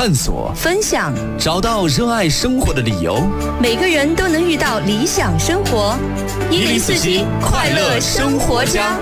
探索、 分享， 找到热爱生活的理由。 每个人都能遇到理想生活。1047快乐生活家。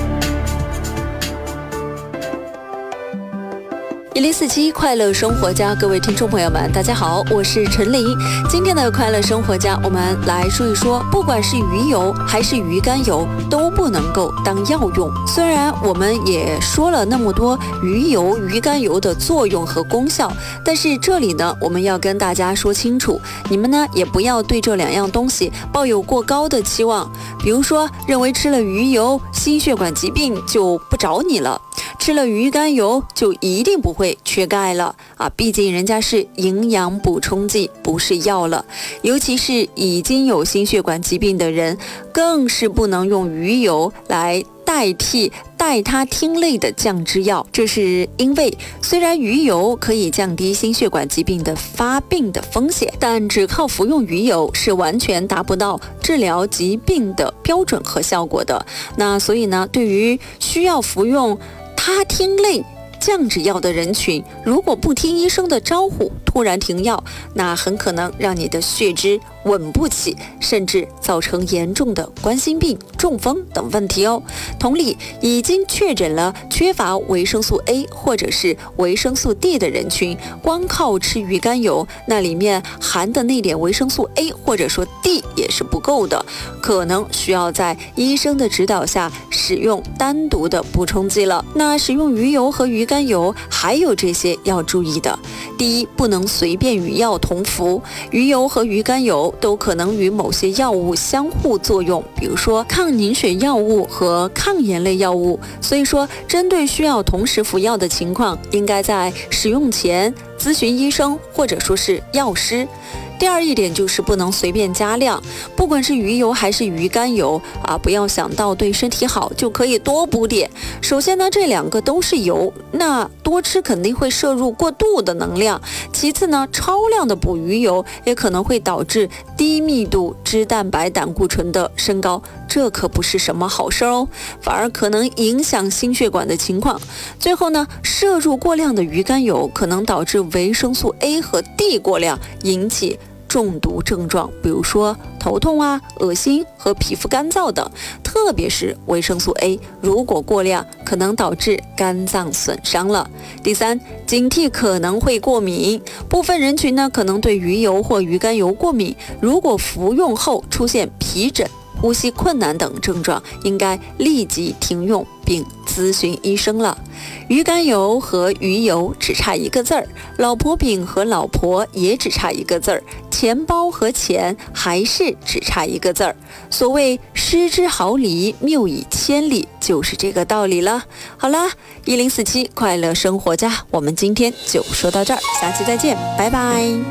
1047快乐生活家，各位听众朋友们，大家好，我是陈琳。今天的快乐生活家，我们来说一说，不管是鱼油还是鱼肝油，都不能够当药用。虽然我们也说了那么多鱼油、鱼肝油的作用和功效，但是这里呢，我们要跟大家说清楚，你们呢也不要对这两样东西抱有过高的期望。比如说，认为吃了鱼油，心血管疾病就不找你了。吃了鱼肝油就一定不会缺钙了啊！毕竟人家是营养补充剂，不是药了。尤其是已经有心血管疾病的人，更是不能用鱼油来代替代他汀类的降脂药。这是因为虽然鱼油可以降低心血管疾病的发病的风险，但只靠服用鱼油是完全达不到治疗疾病的标准和效果的。那所以呢，对于需要服用他汀类降脂药的人群，如果不听医生的招呼突然停药，那很可能让你的血脂稳不起，甚至造成严重的冠心病、中风等问题哦。同理，已经确诊了缺乏维生素 A 或者是维生素 D 的人群，光靠吃鱼肝油，那里面含的那点维生素 A 或者说 D 也是不够的，可能需要在医生的指导下使用单独的补充剂了。那使用鱼油和鱼肝油还有这些要注意的。第一，不能随便与药同服，鱼油和鱼肝油都可能与某些药物相互作用，比如说抗凝血药物和抗炎类药物。所以说，针对需要同时服药的情况，应该在使用前咨询医生或者说是药师。第二一点就是不能随便加量，不管是鱼油还是鱼肝油啊，不要想到对身体好就可以多补点。首先呢，这两个都是油，那多吃肯定会摄入过度的能量。其次呢，超量的补鱼油也可能会导致低密度脂蛋白胆固醇的升高，这可不是什么好事哦，反而可能影响心血管的情况。最后呢，摄入过量的鱼肝油可能导致维生素 A 和 D 过量，引起中毒症状，比如说头痛啊、恶心和皮肤干燥等。特别是维生素 A 如果过量，可能导致肝脏损伤了。第三，警惕可能会过敏，部分人群呢可能对鱼油或鱼肝油过敏，如果服用后出现皮疹、呼吸困难等症状，应该立即停用并咨询医生了。鱼肝油和鱼油只差一个字儿，老婆饼和老婆也只差一个字儿，钱包和钱还是只差一个字儿。所谓失之毫厘，谬以千里，就是这个道理了。好啦，1047快乐生活家，我们今天就说到这儿，下期再见，拜拜。